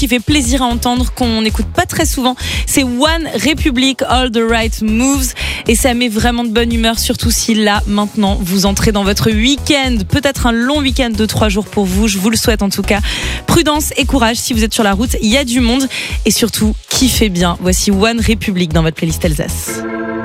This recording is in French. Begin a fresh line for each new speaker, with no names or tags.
qui fait plaisir à entendre, qu'on n'écoute pas très souvent. C'est One Republic, All the Right Moves. Et ça met vraiment de bonne humeur, surtout si là, maintenant, vous entrez dans votre week-end. Peut-être un long week-end de 3 jours pour vous. Je vous le souhaite en tout cas. Prudence et courage si vous êtes sur la route. Il y a du monde. Et surtout, kiffez bien. Voici One Republic dans votre playlist Alsace.